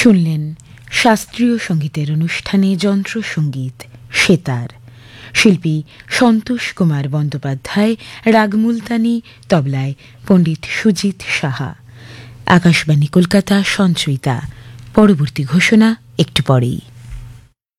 শুনলেন শাস্ত্রীয় সঙ্গীতের অনুষ্ঠানে যন্ত্রসঙ্গীত সেতার, শিল্পী সন্তোষ কুমার বন্দ্যোপাধ্যায়, রাগ মুলতানি, তবলায় পণ্ডিত সুজিত সাহা। আকাশবাণী কলকাতা, সঞ্চয়িতা। পরবর্তী ঘোষণা একটু পরেই।